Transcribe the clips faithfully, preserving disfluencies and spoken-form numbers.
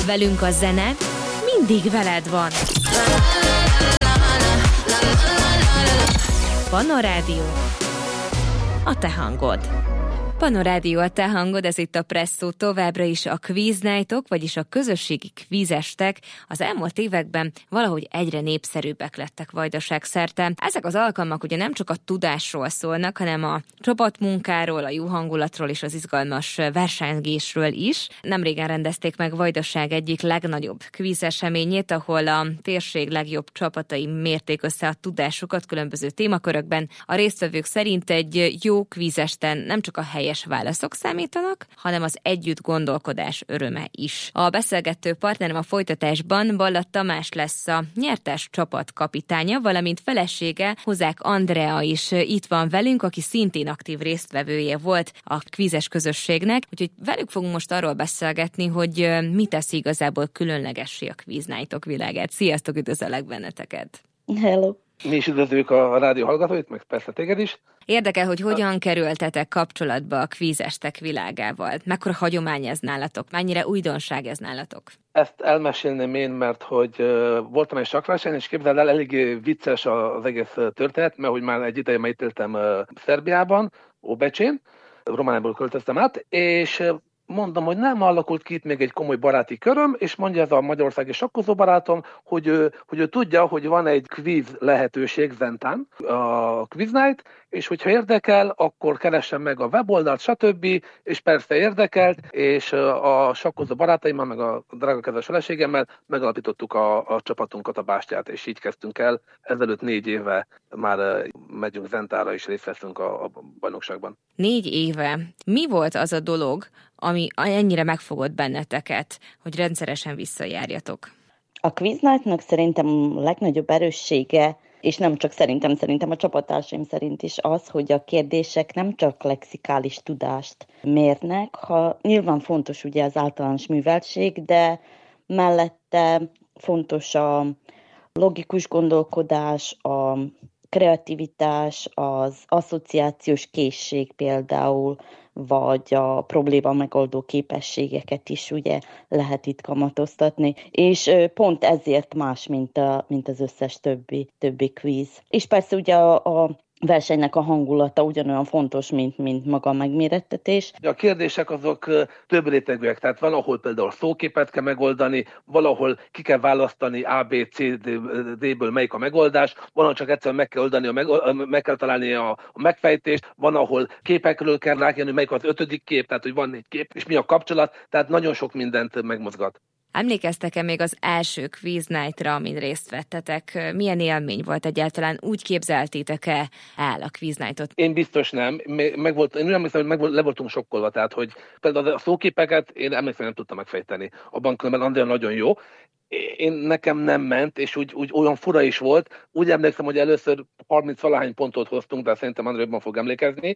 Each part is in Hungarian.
Velünk a zene mindig veled van. Panorádió, a te hangod. Panorádió, a te hangod, ez itt a Presszó, továbbra is a Quiz Night-ok, vagyis a közösségi kvízestek az elmúlt években valahogy egyre népszerűbbek lettek Vajdaság szerte. Ezek az alkalmak ugye nem csak a tudásról szólnak, hanem a csapatmunkáról, a jó hangulatról és az izgalmas versengésről is. Nemrégen rendezték meg Vajdaság egyik legnagyobb kvízeseményét, ahol a térség legjobb csapatai mérték össze a tudásukat különböző témakörökben. A résztvevők szerint egy jó kvízesten nem csak a helyes válaszok számítanak, hanem az együtt gondolkodás öröme is. A beszélgető partnerem a folytatásban Balla Tamás lesz a nyertes csapat kapitánya, valamint felesége Hozák Andrea is itt van velünk, aki szintén aktív résztvevője volt a kvízes közösségnek, úgyhogy velük fogunk most arról beszélgetni, hogy mi teszi igazából különlegessé a Quiz Night-ok világát. Sziasztok, üdvözöllek benneteket! Hello! Mi is üdvözlők a rádió hallgatóit, meg persze téged is. Érdekel, hogy hogyan kerültetek kapcsolatba a kvízestek világával. Mekkora hagyomány ez nálatok? Mennyire újdonság ez nálatok? Ezt elmesélném én, mert hogy uh, voltam egy sakverseny, és képzeld el, elég vicces az egész történet, mert hogy már egy ideje már itt éltem uh, Szerbiában, Óbecsén, Romániából költöztem át, és uh, mondom, hogy nem alakult ki itt még egy komoly baráti köröm, és mondja ez a magyarországi sakkozó barátom, hogy ő, hogy ő tudja, hogy van egy quiz lehetőség Zentán, a Quiz Night, és hogyha érdekel, akkor keressen meg a weboldalt, stb. És persze érdekelt, és a sakkozó barátaimmal, meg a drága kedves feleségemmel megalapítottuk a, a csapatunkat, a bástyát, és így kezdtünk el. Ezelőtt négy éve már megyünk Zentára, és részt veszünk a, a bajnokságban. Négy éve. Mi volt az a dolog, ami ennyire megfogott benneteket, hogy rendszeresen visszajárjatok? A Quiz Night-nak szerintem a legnagyobb erőssége, és nem csak szerintem, szerintem a csapattársaim szerint is az, hogy a kérdések nem csak lexikális tudást mérnek, ha nyilván fontos ugye az általános műveltség, de mellette fontos a logikus gondolkodás, a kreativitás, az asszociációs készség például, vagy a probléma megoldó képességeket is ugye lehet itt kamatoztatni, és pont ezért más, mint, a, mint az összes többi, többi quiz. És persze ugye a, a versenynek a hangulata ugyanolyan fontos, mint, mint maga a megmérettetés. A kérdések azok több rétegűek, tehát van, ahol például szóképet kell megoldani, valahol ki kell választani A, B, C, D-ből melyik a megoldás, van, ahol csak egyszerűen meg kell oldani, a meg, meg kell találni a, a megfejtést, van, ahol képekről kell rákérni, melyik az ötödik kép, tehát hogy van egy kép, és mi a kapcsolat, tehát nagyon sok mindent megmozgat. Emlékeztek-e még az első Quiz Night-ra, amin részt vettetek? Milyen élmény volt egyáltalán? Úgy képzeltétek-e el a Quiz Night-ot? Én biztos nem. Meg volt, én úgy emlékszem, hogy meg, le voltunk sokkolva, tehát hogy például a szóképeket én emlékszem, nem tudtam megfejteni. Abban különben Andrea nagyon jó. Én nekem nem ment, és úgy, úgy olyan fura is volt. Úgy emlékszem, hogy először harminc-valahány pontot hoztunk, de szerintem Andrea jobban fog emlékezni.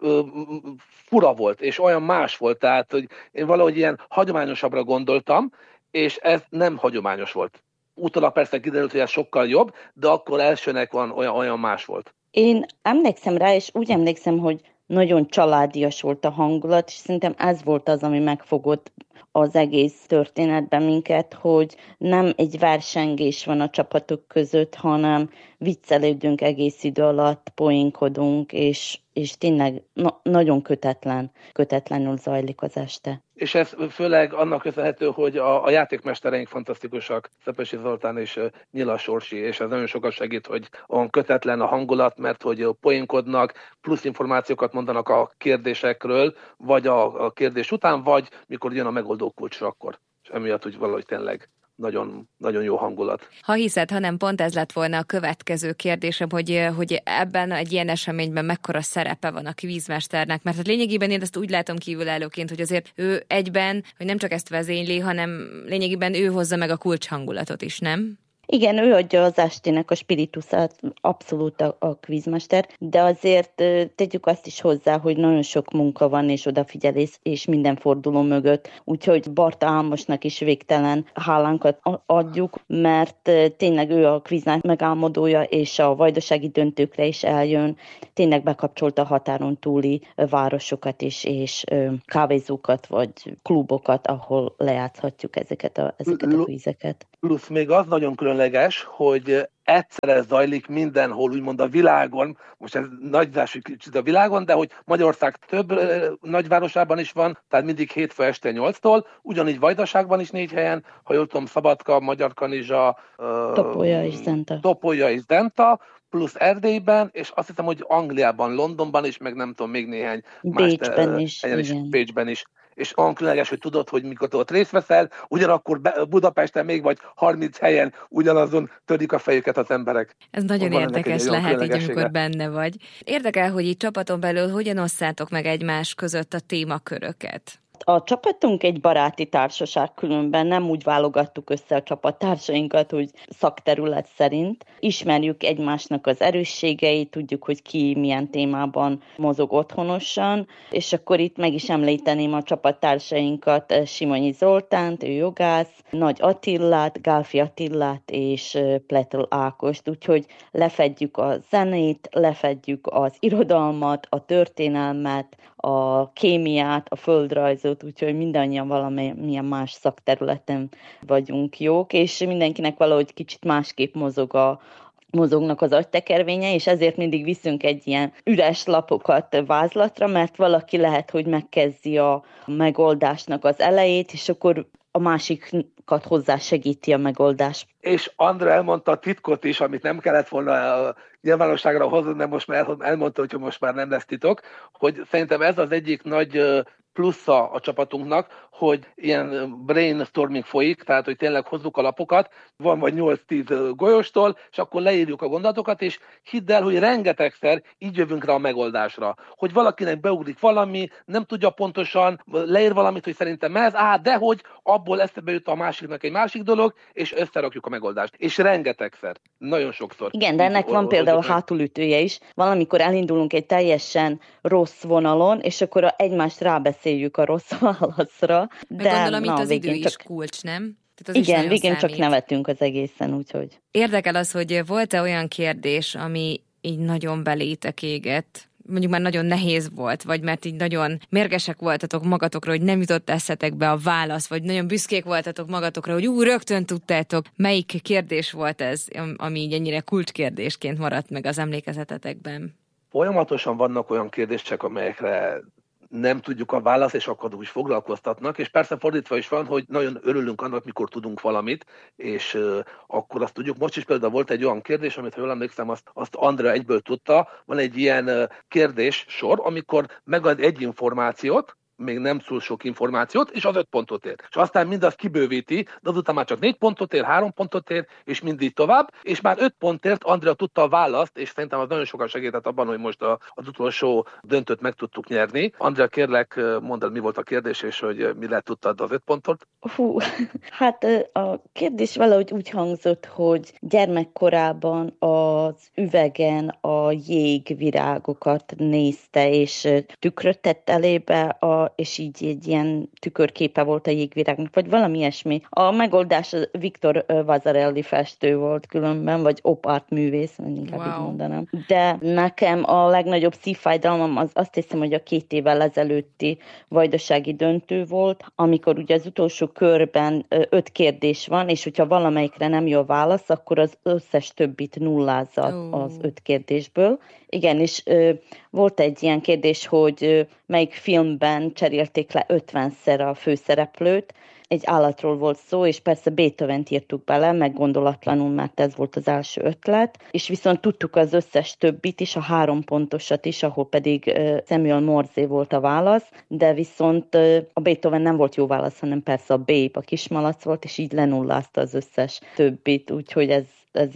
Fura volt, és olyan más volt, tehát hogy én valahogy ilyen hagyományosabbra gondoltam, és ez nem hagyományos volt. Utólag persze kiderült, hogy ez sokkal jobb, de akkor elsőnek van olyan, olyan más volt. Én emlékszem rá, és úgy emlékszem, hogy nagyon családias volt a hangulat, és szerintem ez volt az, ami megfogott az egész történetben minket, hogy nem egy versengés van a csapatok között, hanem viccelődünk egész idő alatt, poénkodunk, és, és tényleg na- nagyon kötetlen, kötetlenül zajlik az este. És ez főleg annak köszönhető, hogy a, a játékmestereink fantasztikusak, Szepesi Zoltán és uh, Nyilas Orsi, és ez nagyon sokat segít, hogy olyan kötetlen a hangulat, mert hogy uh, poénkodnak, plusz információkat mondanak a kérdésekről, vagy a, a kérdés után, vagy mikor jön a megoldó kulcsra akkor. És emiatt úgy valahogy tényleg nagyon, nagyon jó hangulat. Ha hiszed, hanem pont ez lett volna a következő kérdésem, hogy, hogy ebben egy ilyen eseményben mekkora szerepe van a kvízmesternek, mert hát lényegében én ezt úgy látom kívülállóként, hogy azért ő egyben, hogy nem csak ezt vezényli, hanem lényegében ő hozza meg a kulcshangulatot is, nem? Igen, ő adja az estének a spiritusát, abszolút a, a kvízmester, de azért tegyük azt is hozzá, hogy nagyon sok munka van és odafigyelés és minden forduló mögött, úgyhogy Barta Álmosnak is végtelen hálánkat adjuk, mert tényleg ő a kvíznájt megálmodója, és a vajdasági döntőkre is eljön, tényleg bekapcsolta a határon túli városokat is, és kávézókat vagy klubokat, ahol lejátszhatjuk ezeket a, ezeket a kvízeket. Plusz még az nagyon különleges, hogy egyszerre zajlik mindenhol, úgymond a világon, most ez nagyzás, hogy kicsit a világon, de hogy Magyarország több ö, nagyvárosában is van, tehát mindig hétfő este nyolctól, ugyanígy Vajdaságban is négy helyen, ha jól tudom, Szabadka, Magyarkanizsa, ö, Topolya és Zenta. Topolya és Zenta, plusz Erdélyben, és azt hiszem, hogy Angliában, Londonban is, meg nem tudom, még néhány Bécsben más is, helyen is, igen. Bécsben is. És olyan különleges, hogy tudod, hogy mikor ott részt veszel, ugyanakkor Budapesten még vagy harminc helyen ugyanazon törik a fejüket az emberek. Ez nagyon érdekes lehet, így amikor benne vagy. Érdekel, hogy így csapaton belül hogyan osszátok meg egymás között a témaköröket? A csapatunk egy baráti társaság, különben nem úgy válogattuk össze a csapattársainkat, hogy szakterület szerint. Ismerjük egymásnak az erősségeit, tudjuk, hogy ki milyen témában mozog otthonosan, és akkor itt meg is említeném a csapattársainkat, Simonyi Zoltánt, ő jogász, Nagy Attillát, Gálfi Attillát és Pletl Ákost, úgyhogy lefedjük a zenét, lefedjük az irodalmat, a történelmet, a kémiát, a földrajzot, úgyhogy mindannyian valamilyen más szakterületen vagyunk jók, és mindenkinek valahogy kicsit másképp mozog a, mozognak az agytekervénye, és ezért mindig viszünk egy ilyen üres lapokat vázlatra, mert valaki lehet, hogy megkezdi a megoldásnak az elejét, és akkor a másikat hozzá segíti a megoldás. És Andra elmondta a titkot is, amit nem kellett volna a nyilvánosságra hozni, de most már elmondta, hogy most már nem lesz titok, hogy szerintem ez az egyik nagy plusza a csapatunknak, hogy ilyen brainstorming folyik, tehát hogy tényleg hozzuk a lapokat, van vagy nyolc-tíz golyóstól, és akkor leírjuk a gondolatokat, és hidd el, hogy rengetegszer így jövünk rá a megoldásra. Hogy valakinek beugrik valami, nem tudja pontosan, leír valamit, hogy szerintem ez, á, de hogy abból eszebe jut a másiknak egy másik dolog, és összerakjuk a megoldást. És rengetegszer, nagyon sokszor. Igen, de ennek van például hátulütője is. Valamikor elindulunk egy teljesen rossz vonalon, és akkor egymást rábeszéljük a rossz válaszra. De gondolom, na, itt az idő is csak... kulcs, nem? Az igen, végén csak nevetünk az egészen, úgyhogy. Érdekel az, hogy volt-e olyan kérdés, ami így nagyon belétek égett, mondjuk már nagyon nehéz volt, vagy mert így nagyon mérgesek voltatok magatokra, hogy nem jutott eszetekbe a válasz, vagy nagyon büszkék voltatok magatokra, hogy ú, rögtön tudtátok, melyik kérdés volt ez, ami így ennyire kulcskérdésként maradt meg az emlékezetetekben? Folyamatosan vannak olyan kérdések, amelyekre nem tudjuk a választ, és akkor úgy foglalkoztatnak, és persze fordítva is van, hogy nagyon örülünk annak, mikor tudunk valamit, és uh, akkor azt tudjuk. Most is például volt egy olyan kérdés, amit ha jól emlékszem, azt, azt Andrea egyből tudta. Van egy ilyen uh, kérdés sor, amikor megad egy információt, még nem szól sok információt, és az öt pontot ér. És aztán mindazt kibővíti, de azután már csak négy pontot ér, három pontot ér, és mindig tovább, és már öt pontért Andrea tudta a választ, és szerintem az nagyon sokat segített abban, hogy most a, az utolsó döntőt meg tudtuk nyerni. Andrea, kérlek, mondd el, mi volt a kérdés, és hogy mire tudtad az öt pontot? Hú, hát a kérdés valahogy úgy hangzott, hogy gyermekkorában az üvegen a jégvirágokat nézte, és tükröt tett elébe, a és így egy ilyen tükörképe volt a jégvirágnak, vagy valami ilyesmi. A megoldás Viktor Vasarely festő volt különben, vagy opart művész, inkább wow. így mondanám. De nekem a legnagyobb szívfájdalmam az azt hiszem, hogy a két évvel ezelőtti vajdasági döntő volt, amikor ugye az utolsó körben öt kérdés van, és hogyha valamelyikre nem jó a válasz, akkor az összes többit nullázza oh. az öt kérdésből. Igen, és ö, volt egy ilyen kérdés, hogy ö, melyik filmben cserélték le ötvenszer a főszereplőt. Egy állatról volt szó, és persze Beethovent írtuk bele, meg gondolatlanul, mert ez volt az első ötlet. És viszont tudtuk az összes többit is, a három pontosat is, ahol pedig ö, Samuel Morse volt a válasz, de viszont ö, a Beethoven nem volt jó válasz, hanem persze a Babe, a kismalac volt, és így lenullázta az összes többit, úgyhogy ez ez így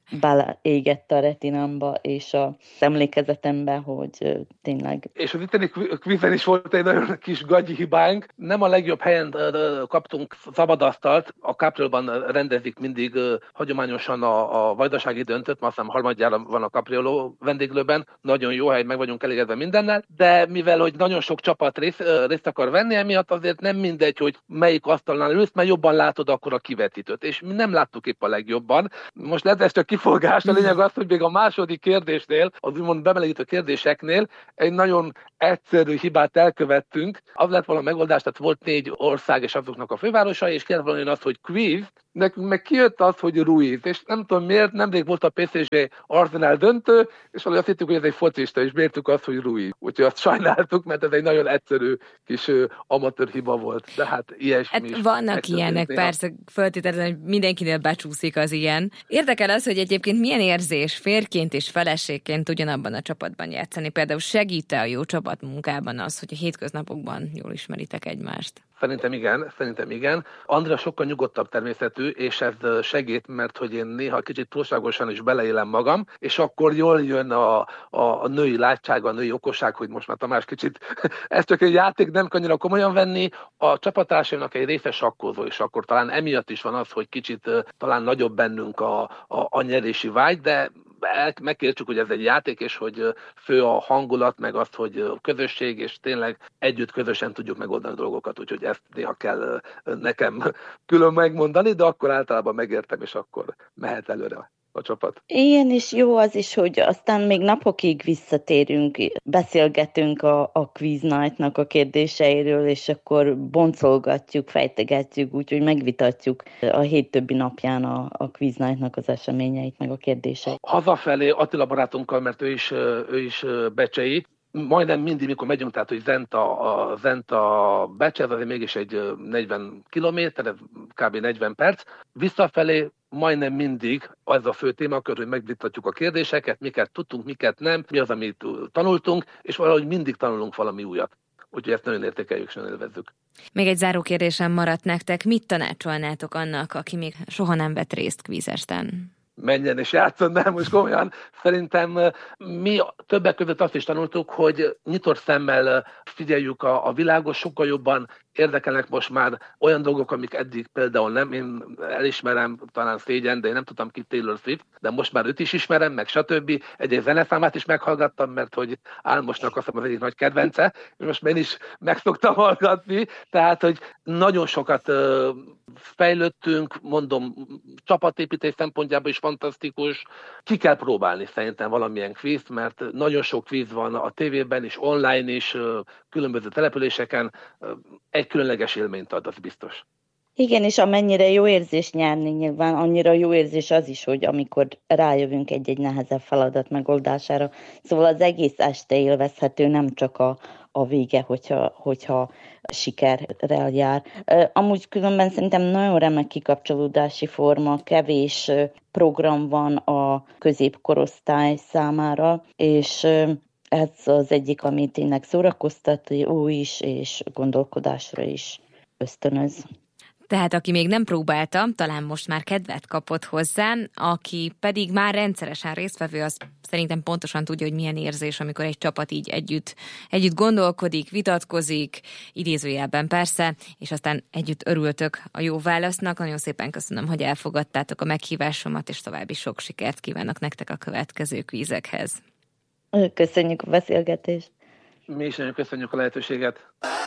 beleégett a retinámba és az emlékezetembe, hogy tényleg... És az itteni kvízen is volt egy nagyon kis gagyi hibánk. Nem a legjobb helyen kaptunk szabadasztalt. A Capriolban rendezik mindig hagyományosan a, a vajdasági döntőt, azt hiszem harmadjára van a Capriolo vendéglőben. Nagyon jó hely, meg vagyunk elégedve mindennel, de mivel hogy nagyon sok csapat rész, részt akar venni, emiatt azért nem mindegy, hogy melyik asztalnál ülsz, mert jobban látod akkor a kivetítőt. És mi nem láttuk épp a legjobban. Most lehet ez csak kifogás, a lényeg az, hogy még a második kérdésnél, az úgymond bemelegítő kérdéseknél egy nagyon egyszerű hibát elkövettünk. Az lett volna a megoldás, tehát volt négy ország és azoknak a fővárosa, és kellett volna az, hogy quiz, nekünk meg kijött az, hogy Ruiz, és nem tudom miért, nemrég volt a pé es gé Arsenal döntő, és valahogy azt hittük, hogy ez egy focista, és mértük azt, hogy Ruiz. Úgyhogy azt sajnáltuk, mert ez egy nagyon egyszerű kis amatőr hiba volt, de hát ilyesmi hát is. Vannak ilyenek, néha. Persze, föltételezem, hogy mindenkinél becsúszik az ilyen. Érdekel az, hogy egyébként milyen érzés férként és feleségként ugyanabban a csapatban játszani. Például segít-e a jó csapatmunkában az, hogy a hétköznapokban jól ismeritek egymást? Szerintem igen, szerintem igen. Andrea sokkal nyugodtabb természetű, és ez segít, mert hogy én néha kicsit túlságosan is beleélem magam, és akkor jól jön a, a, a női látság, a női okosság, hogy most már Tamás kicsit, ez csak egy játék, nem könnyű komolyan venni. A csapattársainak egy része sakkozó, és akkor talán emiatt is van az, hogy kicsit talán nagyobb bennünk a, a, a nyerési vágy, de megkértjük, hogy ez egy játék, és hogy fő a hangulat, meg azt, hogy közösség, és tényleg együtt közösen tudjuk megoldani dolgokat, úgyhogy ezt néha kell nekem külön megmondani, de akkor általában megértem, és akkor mehet előre a csapat. Ilyen is jó az is, hogy aztán még napokig visszatérünk, beszélgetünk a, a Quiz Night-nak a kérdéseiről, és akkor boncolgatjuk, fejtegetjük, úgyhogy megvitatjuk a hét többi napján a, a Quiz Night-nak az eseményeit, meg a kérdéseit. Hazafelé Attila barátunkkal, mert ő is, ő is becsei, majdnem mindig, mikor megyünk, tehát, hogy Zenta, a Zenta Becse, ez azért mégis egy negyven kilométer, ez kb. negyven perc. Visszafelé majdnem mindig az a fő témakör, hogy megvitatjuk a kérdéseket, miket tudtunk, miket nem, mi az, amit tanultunk, és valahogy mindig tanulunk valami újat. Úgyhogy ezt nagyon értékeljük, és nagyon élvezzük. Még egy záró kérdésem maradt nektek. Mit tanácsolnátok annak, aki még soha nem vett részt kvízesten? Menjen és játszon, de most komolyan. Szerintem mi többek között azt is tanultuk, hogy nyitott szemmel figyeljük a, a világot, sokkal jobban érdekelnek most már olyan dolgok, amik eddig például nem. Én elismerem, talán szégyen, de én nem tudtam ki Taylor Swift, de most már őt is ismerem, meg stb. Egy zeneszámát is meghallgattam, mert hogy Álmosnak azt az egyik nagy kedvence, és most én is meg szoktam hallgatni, tehát, hogy nagyon sokat fejlődtünk, mondom, csapatépítés szempontjából is fantasztikus. Ki kell próbálni szerintem valamilyen kvízt, mert nagyon sok kvíz van a tévében is, online is, különböző településeken. Egy különleges élményt ad, az biztos. Igen, és amennyire jó érzés nyerni nyilván, annyira jó érzés az is, hogy amikor rájövünk egy-egy nehezebb feladat megoldására. Szóval az egész este élvezhető, nem csak a, a vége, hogyha, hogyha sikerrel jár. Amúgy különben szerintem nagyon remek kikapcsolódási forma, kevés program van a középkorosztály számára, és ez az egyik, ami tényleg szórakoztató is, és gondolkodásra is ösztönöz. Tehát aki még nem próbálta, talán most már kedvet kapott hozzá, aki pedig már rendszeresen résztvevő, az szerintem pontosan tudja, hogy milyen érzés, amikor egy csapat így együtt, együtt gondolkodik, vitatkozik, idézőjelben persze, és aztán együtt örültök a jó válasznak. Nagyon szépen köszönöm, hogy elfogadtátok a meghívásomat, és további sok sikert kívánok nektek a következő kvízekhez. Köszönjük a beszélgetést. Mi is nagyon köszönjük a lehetőséget.